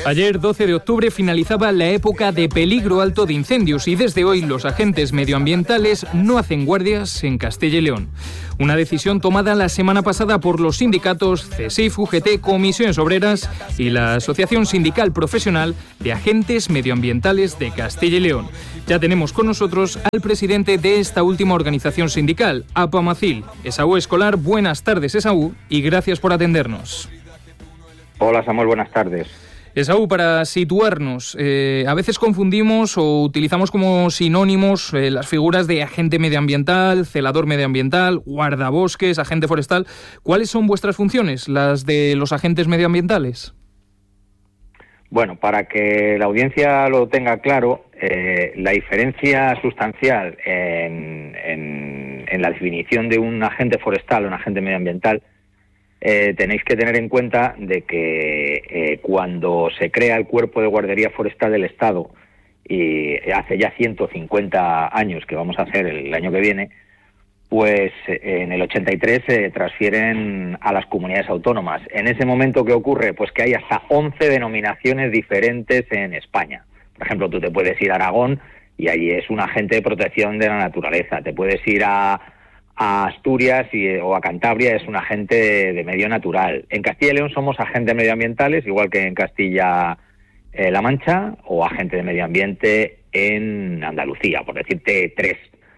Ayer, 12 de octubre, finalizaba la época de peligro alto de incendios y desde hoy los agentes medioambientales no hacen guardias en Castilla y León. Una decisión tomada la semana pasada por los sindicatos CESIF, UGT, Comisiones Obreras y la Asociación Sindical Profesional de Agentes Medioambientales de Castilla y León. Ya tenemos con nosotros al presidente de esta última organización sindical, APAMACIL, Esaú Escolar. Buenas tardes, Esaú, y gracias por atendernos. Hola, Samuel, buenas tardes. Esaú, para situarnos, a veces confundimos o utilizamos como sinónimos las figuras de agente medioambiental, celador medioambiental, guardabosques, agente forestal. ¿Cuáles son vuestras funciones, las de los agentes medioambientales? Bueno, para que la audiencia lo tenga claro, la diferencia sustancial en la definición de un agente forestal o un agente medioambiental, tenéis que tener en cuenta de que cuando se crea el Cuerpo de Guardería Forestal del Estado, y hace ya 150 años que vamos a hacer el año que viene, pues en el 83 se transfieren a las comunidades autónomas. En ese momento, ¿qué ocurre? Pues que hay hasta 11 denominaciones diferentes en España. Por ejemplo, tú te puedes ir a Aragón y allí es un agente de protección de la naturaleza. Te puedes ir a Asturias o a Cantabria, es un agente de medio natural. En Castilla y León somos agentes medioambientales, igual que en Castilla-La Mancha, o agente de medio ambiente en Andalucía, por decirte tres.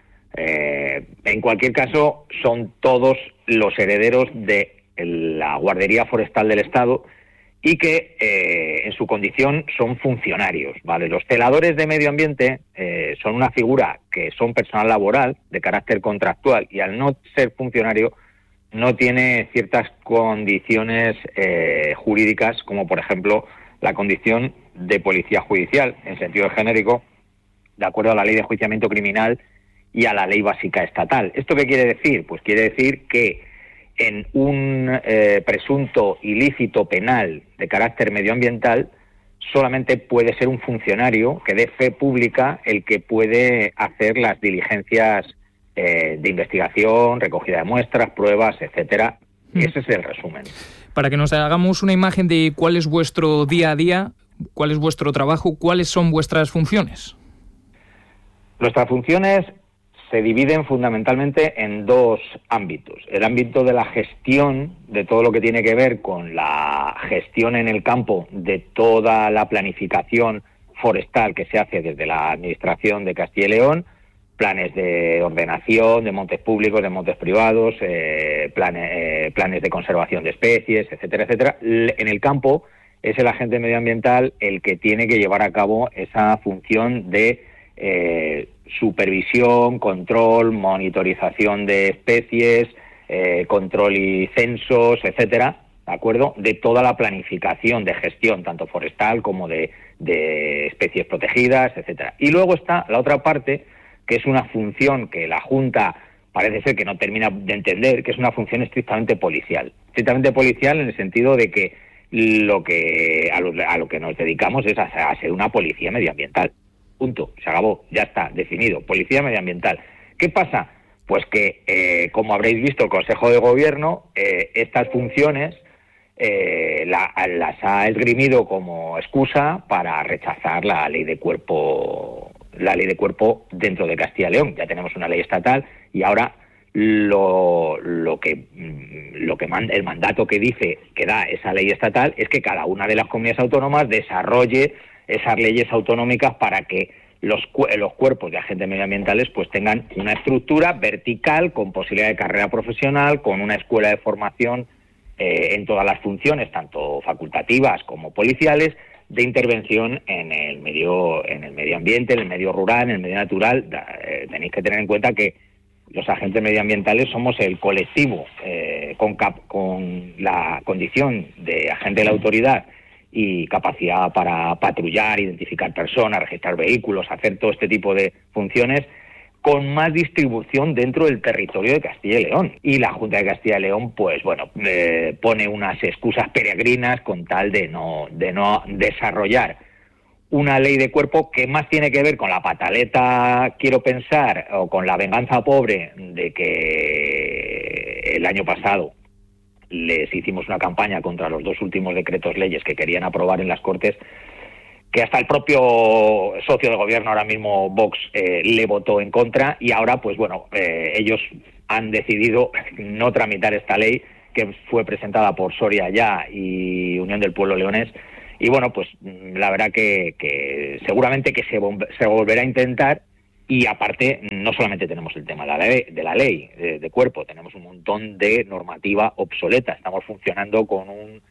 En cualquier caso, son todos los herederos de la Guardería Forestal del Estado y que en su condición son funcionarios, ¿vale? Los celadores de medio ambiente son una figura que son personal laboral de carácter contractual y al no ser funcionario no tiene ciertas condiciones jurídicas, como por ejemplo la condición de policía judicial en sentido genérico, de acuerdo a la Ley de Enjuiciamiento Criminal y a la Ley Básica Estatal. ¿Esto qué quiere decir? Pues quiere decir que en un presunto ilícito penal de carácter medioambiental solamente puede ser un funcionario que dé fe pública el que puede hacer las diligencias de investigación, recogida de muestras, pruebas, etcétera. Ese es el resumen. Para que nos hagamos una imagen de cuál es vuestro día a día, cuál es vuestro trabajo, cuáles son vuestras funciones. Nuestras funciones se dividen fundamentalmente en dos ámbitos. El ámbito de la gestión, de todo lo que tiene que ver con la gestión en el campo de toda la planificación forestal que se hace desde la Administración de Castilla y León, planes de ordenación de montes públicos, de montes privados, planes de conservación de especies, etcétera, etcétera. En el campo es el agente medioambiental el que tiene que llevar a cabo esa función de supervisión, control, monitorización de especies, control y censos, etcétera, ¿de acuerdo? De toda la planificación de gestión, tanto forestal como de especies protegidas, etcétera. Y luego está la otra parte, que es una función que la Junta parece ser que no termina de entender, que es una función estrictamente policial. Estrictamente policial en el sentido de que a lo que nos dedicamos es a ser una policía medioambiental. Punto, se acabó, ya está, definido, policía medioambiental. ¿Qué pasa? Pues que, como habréis visto, el Consejo de Gobierno, estas funciones las ha esgrimido como excusa para rechazar la ley de cuerpo dentro de Castilla y León. Ya tenemos una ley estatal y ahora el mandato que dice que da esa ley estatal es que cada una de las comunidades autónomas desarrolle esas leyes autonómicas para que los cuerpos de agentes medioambientales pues tengan una estructura vertical con posibilidad de carrera profesional, con una escuela de formación en todas las funciones, tanto facultativas como policiales, de intervención en el medio ambiente, en el medio rural, en el medio natural. Tenéis que tener en cuenta que los agentes medioambientales somos el colectivo con la condición de agente de la autoridad y capacidad para patrullar, identificar personas, registrar vehículos, hacer todo este tipo de funciones, con más distribución dentro del territorio de Castilla y León. Y la Junta de Castilla y León, pues bueno, pone unas excusas peregrinas con tal de no desarrollar una ley de cuerpo que más tiene que ver con la pataleta, quiero pensar, o con la venganza pobre de que el año pasado les hicimos una campaña contra los 2 últimos decretos leyes que querían aprobar en las Cortes, que hasta el propio socio de gobierno, ahora mismo Vox, le votó en contra, y ahora, pues bueno, ellos han decidido no tramitar esta ley que fue presentada por Soria Ya y Unión del Pueblo Leonés. Y bueno, pues la verdad que seguramente que se volverá a intentar. Y aparte, no solamente tenemos el tema de la ley de cuerpo, tenemos un montón de normativa obsoleta. Estamos funcionando con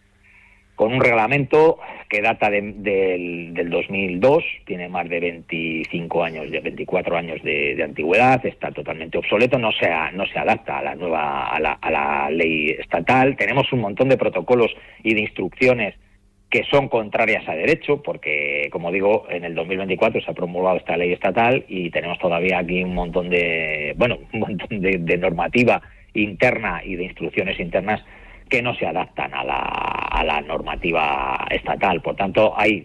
un reglamento que data del 2002, tiene más de 25 años, de 24 años de antigüedad, está totalmente obsoleto, no se adapta a la ley estatal. Tenemos un montón de protocolos y de instrucciones que son contrarias a derecho, porque, como digo, en el 2024 se ha promulgado esta ley estatal y tenemos todavía aquí un montón de normativa interna y de instrucciones internas que no se adaptan a la normativa estatal. Por tanto, hay,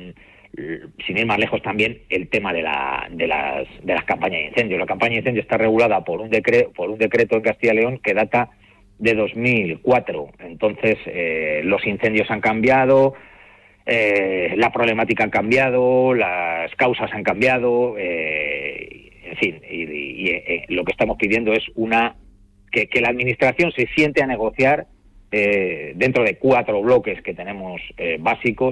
sin ir más lejos, también el tema de las campañas de incendios. La campaña de incendios está regulada por un decreto en Castilla y León que data de 2004. Entonces, los incendios han cambiado, la problemática ha cambiado, las causas han cambiado, en fin, y lo que estamos pidiendo es que la Administración se siente a negociar dentro de 4 bloques que tenemos básicos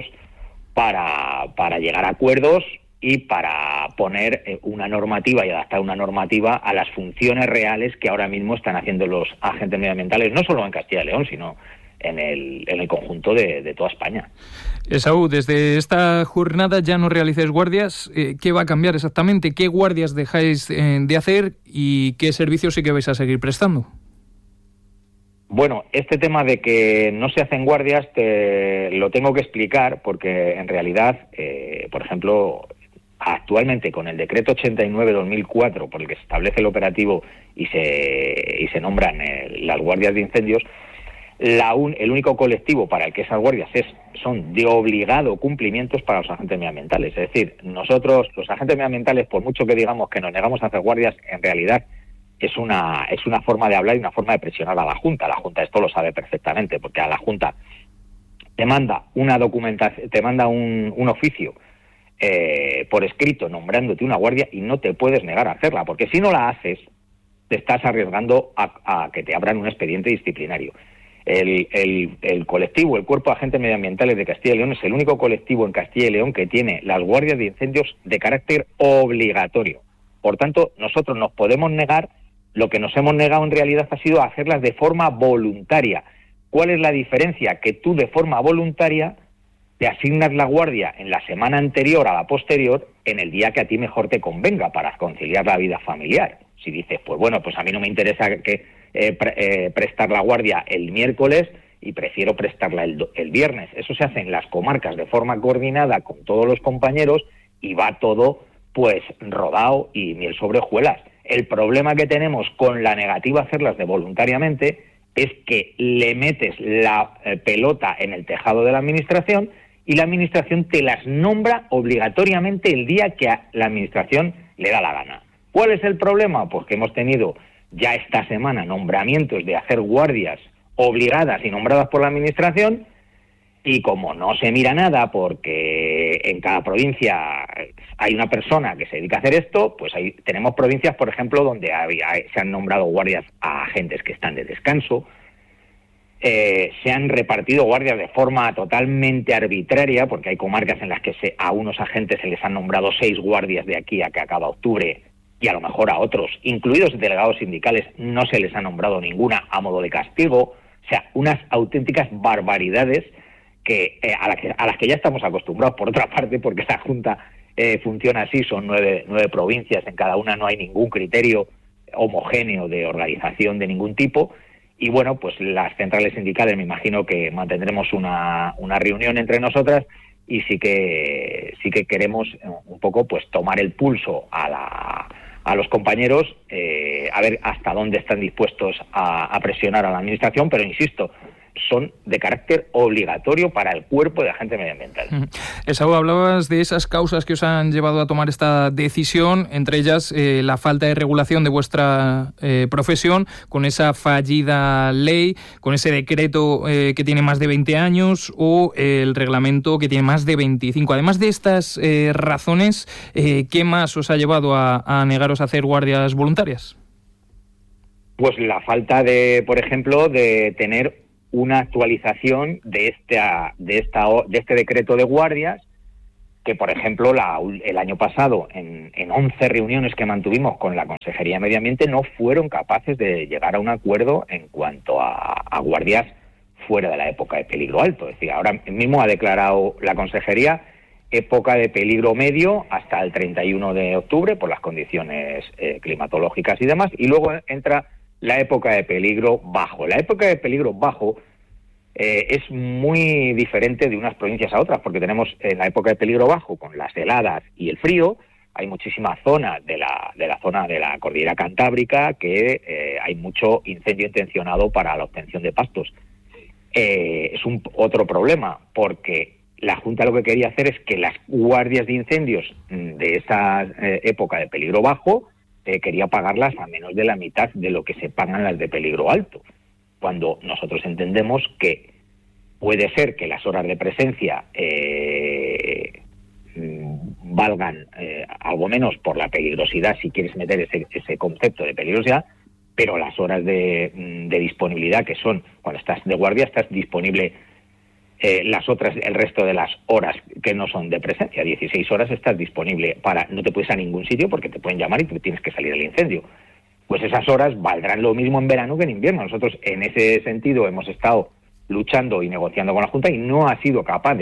para llegar a acuerdos y para poner una normativa y adaptar una normativa a las funciones reales que ahora mismo están haciendo los agentes medioambientales, no solo en Castilla y León, sino en el conjunto de toda España. Esaú, desde esta jornada ya no realizáis guardias. ¿Qué va a cambiar exactamente? ¿Qué guardias dejáis de hacer y qué servicios sí que vais a seguir prestando? Bueno, este tema de que no se hacen guardias te lo tengo que explicar porque en realidad, por ejemplo, actualmente con el decreto 89/2004 por el que se establece el operativo y se nombran las guardias de incendios, el único colectivo para el que esas guardias son de obligado cumplimiento es para los agentes medioambientales. Es decir, nosotros, los agentes medioambientales, por mucho que digamos que nos negamos a hacer guardias, en realidad es una forma de hablar y una forma de presionar a la Junta. La Junta esto lo sabe perfectamente, porque a la Junta te manda una documentación, te manda un oficio por escrito nombrándote una guardia y no te puedes negar a hacerla, porque si no la haces te estás arriesgando a que te abran un expediente disciplinario. El colectivo, el Cuerpo de Agentes Medioambientales de Castilla y León es el único colectivo en Castilla y León que tiene las guardias de incendios de carácter obligatorio. Por tanto, nosotros nos podemos negar. Lo que nos hemos negado en realidad ha sido hacerlas de forma voluntaria. ¿Cuál es la diferencia? Que tú de forma voluntaria te asignas la guardia en la semana anterior a la posterior, en el día que a ti mejor te convenga para conciliar la vida familiar. Si dices, pues bueno, pues a mí no me interesa prestar la guardia el miércoles y prefiero prestarla el viernes. Eso se hace en las comarcas de forma coordinada con todos los compañeros y va todo pues rodado y miel sobre hojuelas. El problema que tenemos con la negativa a hacerlas de voluntariamente es que le metes la pelota en el tejado de la Administración y la Administración te las nombra obligatoriamente el día que a la Administración le da la gana. ¿Cuál es el problema? Pues que hemos tenido ya esta semana nombramientos de hacer guardias obligadas y nombradas por la Administración, y como no se mira nada porque en cada provincia hay una persona que se dedica a hacer esto, pues tenemos provincias, por ejemplo, donde se han nombrado guardias a agentes que están de descanso, se han repartido guardias de forma totalmente arbitraria, porque hay comarcas en las que a unos agentes se les han nombrado 6 guardias de aquí a que acaba octubre, y a lo mejor a otros, incluidos delegados sindicales, no se les ha nombrado ninguna a modo de castigo. O sea, unas auténticas barbaridades a las que ya estamos acostumbrados, por otra parte, porque la Junta funciona así, son 9 provincias, en cada una no hay ningún criterio homogéneo de organización de ningún tipo, y bueno, pues las centrales sindicales me imagino que mantendremos una reunión entre nosotras y sí que queremos un poco pues tomar el pulso a los compañeros, a ver hasta dónde están dispuestos a presionar a la Administración, pero insisto, son de carácter obligatorio para el cuerpo de agente medioambiental. Esaú, hablabas de esas causas que os han llevado a tomar esta decisión, entre ellas la falta de regulación de vuestra profesión, con esa fallida ley, con ese decreto que tiene más de 20 años o el reglamento que tiene más de 25. Además de estas razones, ¿qué más os ha llevado a negaros a hacer guardias voluntarias? Pues la falta de, por ejemplo, de tener una actualización de este decreto de guardias, que por ejemplo el año pasado en 11 reuniones que mantuvimos con la Consejería de Medio Ambiente no fueron capaces de llegar a un acuerdo en cuanto a guardias fuera de la época de peligro alto. Es decir, ahora mismo ha declarado la Consejería época de peligro medio hasta el 31 de octubre por las condiciones climatológicas y demás, y luego entra la época de peligro bajo. La época de peligro bajo es muy diferente de unas provincias a otras, porque tenemos en la época de peligro bajo, con las heladas y el frío, hay muchísimas zonas de la zona de la cordillera cantábrica que hay mucho incendio intencionado para la obtención de pastos. Es otro problema, porque la Junta lo que quería hacer es que las guardias de incendios de esa época de peligro bajo quería pagarlas a menos de la mitad de lo que se pagan las de peligro alto, cuando nosotros entendemos que puede ser que las horas de presencia valgan algo menos por la peligrosidad, si quieres meter ese concepto de peligrosidad, pero las horas de disponibilidad, que son cuando estás de guardia, estás disponible el resto de las horas que no son de presencia, 16 horas estás disponible no te puedes ir a ningún sitio porque te pueden llamar y tú tienes que salir del incendio. Pues esas horas valdrán lo mismo en verano que en invierno. Nosotros en ese sentido hemos estado luchando y negociando con la Junta y no hemos sido capaces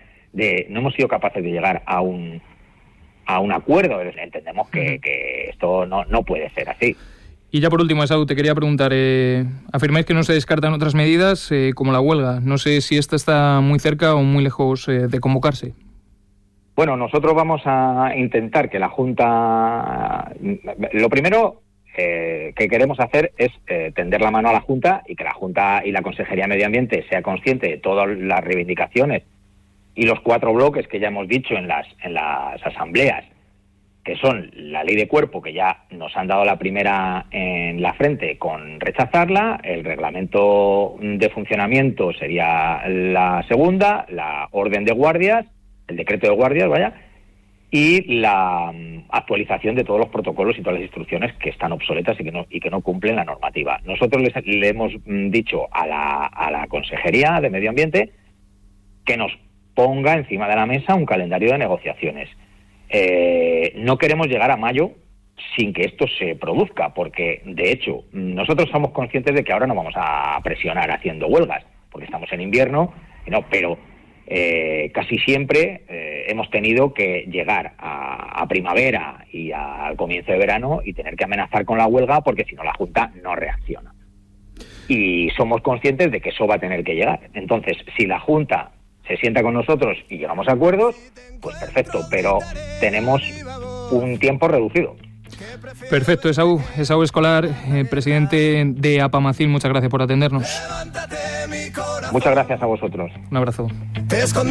de llegar a un acuerdo. Entendemos que esto no puede ser así. Y ya por último, Esaú, te quería preguntar, afirmáis que no se descartan otras medidas como la huelga. No sé si esta está muy cerca o muy lejos de convocarse. Bueno, nosotros vamos a intentar que la Junta... Lo primero que queremos hacer es tender la mano a la Junta y que la Junta y la Consejería de Medio Ambiente sea consciente de todas las reivindicaciones y los 4 bloques que ya hemos dicho en las asambleas, que son la ley de cuerpo, que ya nos han dado la primera en la frente con rechazarla, el reglamento de funcionamiento sería la segunda, la orden de guardias, el decreto de guardias, y la actualización de todos los protocolos y todas las instrucciones que están obsoletas y que no cumplen la normativa. Nosotros le hemos dicho a la Consejería de Medio Ambiente que nos ponga encima de la mesa un calendario de negociaciones. No queremos llegar a mayo sin que esto se produzca, porque de hecho nosotros somos conscientes de que ahora no vamos a presionar haciendo huelgas, porque estamos en invierno, pero casi siempre hemos tenido que llegar a primavera y al comienzo de verano y tener que amenazar con la huelga, porque si no la Junta no reacciona. Y somos conscientes de que eso va a tener que llegar. Entonces, si la Junta se sienta con nosotros y llegamos a acuerdos, pues perfecto, pero tenemos un tiempo reducido. Perfecto, Esaú Escolar, presidente de APAMACIL, muchas gracias por atendernos. Muchas gracias a vosotros. Un abrazo.